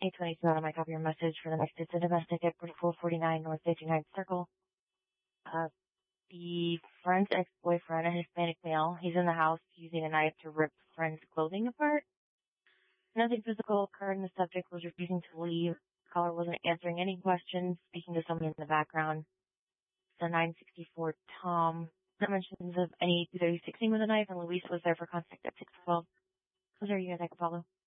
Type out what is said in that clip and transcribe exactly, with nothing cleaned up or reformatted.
eight twenty-two out of my copy your message for the next. It's a domestic at four forty-nine North fifty-ninth Circle. Uh, the friend's ex-boyfriend, a Hispanic male, he's in the house using a knife to rip friend's clothing apart. Nothing physical occurred, and the subject was refusing to leave. The caller wasn't answering any questions, speaking to someone in the background. So nine sixty-four Tom, no mentions of any two thirty-sixing with a knife, and Luis was there for contact at six twelve. Was there you guys, I could follow?